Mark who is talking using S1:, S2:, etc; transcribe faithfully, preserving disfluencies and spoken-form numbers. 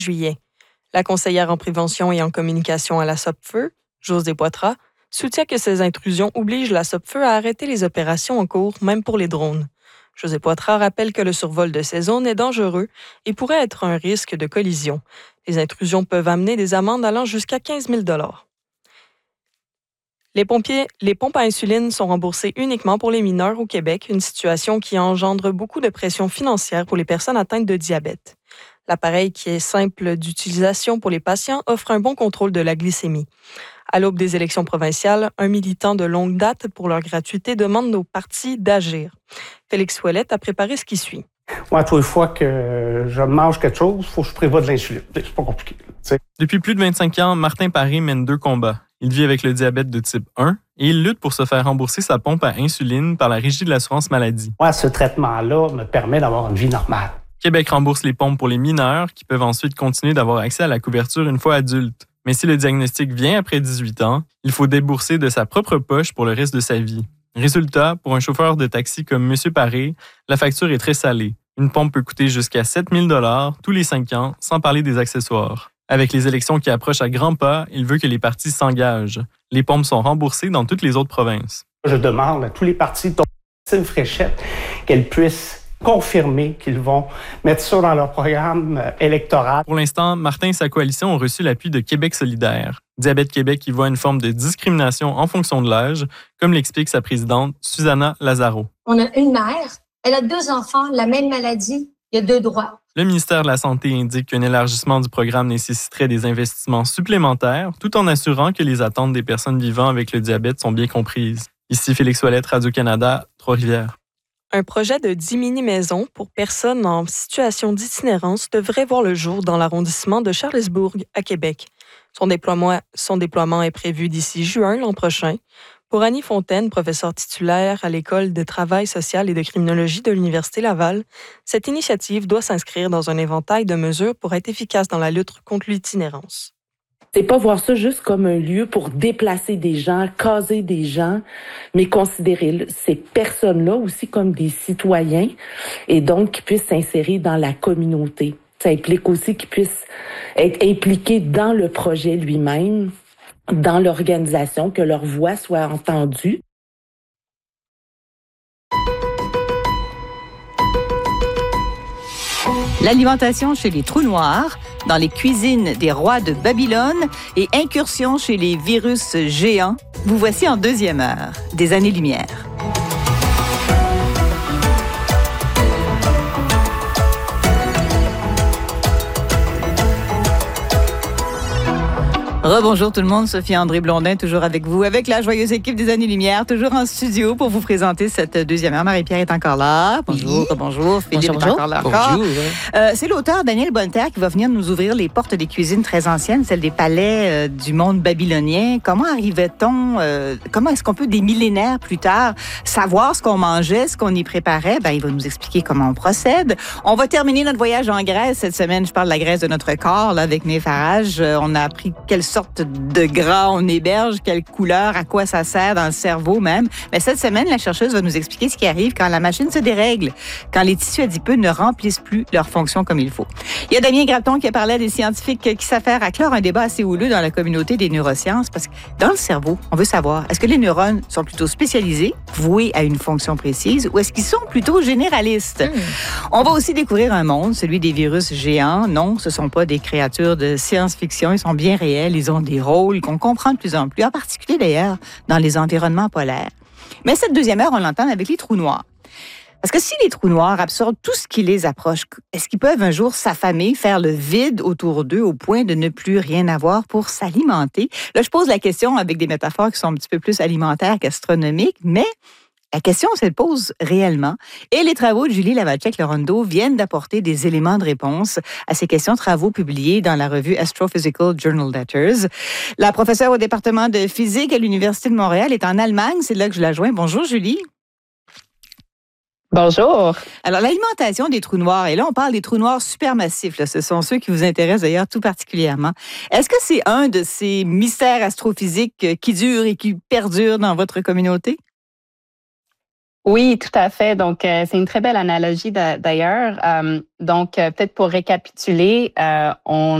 S1: juillet. La conseillère en prévention et en communication à la SOPFEU, Josée Poitras, soutient que ces intrusions obligent la SOPFEU à arrêter les opérations en cours, même pour les drones. Josée Poitras rappelle que le survol de ces zones est dangereux et pourrait être un risque de collision. Les intrusions peuvent amener des amendes allant jusqu'à quinze mille dollars. Les pompiers, les pompes à insuline sont remboursées uniquement pour les mineurs au Québec, une situation qui engendre beaucoup de pression financière pour les personnes atteintes de diabète. L'appareil, qui est simple d'utilisation pour les patients, offre un bon contrôle de la glycémie. À l'aube des élections provinciales, un militant de longue date pour leur gratuité demande aux partis d'agir. Félix Ouellette a préparé ce qui suit.
S2: Moi, toutes les fois que je mange quelque chose, il faut que je prévoie de l'insuline. C'est pas compliqué. T'sais.
S3: Depuis plus de vingt-cinq ans, Martin Paré mène deux combats. Il vit avec le diabète de type un et il lutte pour se faire rembourser sa pompe à insuline par la Régie de l'assurance maladie.
S2: Moi, ce traitement-là me permet d'avoir une vie normale.
S3: Québec rembourse les pompes pour les mineurs qui peuvent ensuite continuer d'avoir accès à la couverture une fois adultes. Mais si le diagnostic vient après dix-huit ans, il faut débourser de sa propre poche pour le reste de sa vie. Résultat, pour un chauffeur de taxi comme M. Paré, la facture est très salée. Une pompe peut coûter jusqu'à sept mille dollars tous les cinq ans, sans parler des accessoires. Avec les élections qui approchent à grands pas, il veut que les partis s'engagent. Les pompes sont remboursées dans toutes les autres provinces.
S2: Je demande à tous les partis, dont Christine Fréchette, qu'elles puissent confirmer qu'ils vont mettre ça dans leur programme électoral.
S3: Pour l'instant, Martin et sa coalition ont reçu l'appui de Québec solidaire. Diabète Québec y voit une forme de discrimination en fonction de l'âge, comme l'explique sa présidente, Susanna Lazaro.
S4: On a une mère, elle a deux enfants, la même maladie, il y a deux droits.
S3: Le ministère de la Santé indique qu'un élargissement du programme nécessiterait des investissements supplémentaires, tout en assurant que les attentes des personnes vivant avec le diabète sont bien comprises. Ici Félix Ouellette, Radio-Canada, Trois-Rivières.
S1: Un projet de dix mini-maisons pour personnes en situation d'itinérance devrait voir le jour dans l'arrondissement de Charlesbourg, à Québec. Son déploiement, son déploiement est prévu d'ici juin l'an prochain. Pour Annie Fontaine, professeure titulaire à l'École de travail social et de criminologie de l'Université Laval, cette initiative doit s'inscrire dans un éventail de mesures pour être efficace dans la lutte contre l'itinérance.
S5: C'est pas voir ça juste comme un lieu pour déplacer des gens, caser des gens, mais considérer ces personnes-là aussi comme des citoyens et donc qui puissent s'insérer dans la communauté. Ça implique aussi qu'ils puissent être impliqués dans le projet lui-même, dans l'organisation, que leur voix soit entendue.
S6: L'alimentation chez les trous noirs, dans les cuisines des rois de Babylone et incursion chez les virus géants. Vous voici en deuxième heure, des années-lumière. Rebonjour tout le monde, Sophie André Blondin, toujours avec vous, avec la joyeuse équipe des Années-Lumière, toujours en studio pour vous présenter cette deuxième heure. Marie-Pierre est encore là. Bonjour, oui. bonjour. Philippe bonjour, est encore là. Encore. Bonjour. Euh, c'est l'auteur Daniel Bonneterre qui va venir nous ouvrir les portes des cuisines très anciennes, celles des palais euh, du monde babylonien. Comment arrivait-on, euh, comment est-ce qu'on peut, des millénaires plus tard, savoir ce qu'on mangeait, ce qu'on y préparait? Ben, il va nous expliquer comment on procède. On va terminer notre voyage en Grèce cette semaine. Je parle de la Grèce de notre corps, là, avec mes Farage. Euh, on a appris quelles sorte de gras on héberge, quelle couleur, à quoi ça sert dans le cerveau même. Mais cette semaine, la chercheuse va nous expliquer ce qui arrive quand la machine se dérègle, quand les tissus adipeux ne remplissent plus leur fonction comme il faut. Il y a Damien Graton qui a parlé à des scientifiques qui s'affairent à clore un débat assez houleux dans la communauté des neurosciences parce que dans le cerveau, on veut savoir, est-ce que les neurones sont plutôt spécialisés, voués à une fonction précise, ou est-ce qu'ils sont plutôt généralistes? Mmh. On va aussi découvrir un monde, celui des virus géants. Non, ce ne sont pas des créatures de science-fiction, ils sont bien réels, ils ont des rôles qu'on comprend de plus en plus, en particulier d'ailleurs dans les environnements polaires. Mais cette deuxième heure, on l'entend avec les trous noirs. Parce que si les trous noirs absorbent tout ce qui les approche, est-ce qu'ils peuvent un jour s'affamer, faire le vide autour d'eux au point de ne plus rien avoir pour s'alimenter? Là, je pose la question avec des métaphores qui sont un petit peu plus alimentaires qu'astronomiques, mais la question se pose réellement. Et les travaux de Julie Lavalchek-Lorondo viennent d'apporter des éléments de réponse à ces questions, travaux publiés dans la revue Astrophysical Journal Letters. La professeure au département de physique à l'Université de Montréal est en Allemagne. C'est là que je la joins. Bonjour, Julie.
S7: Bonjour.
S6: Alors, l'alimentation des trous noirs, et là, on parle des trous noirs supermassifs. Là. Ce sont ceux qui vous intéressent d'ailleurs tout particulièrement. Est-ce que c'est un de ces mystères astrophysiques qui durent et qui perdurent dans votre communauté?
S7: Oui, tout à fait. Donc, euh, c'est une très belle analogie d'ailleurs. Euh, donc, euh, peut-être pour récapituler, euh, on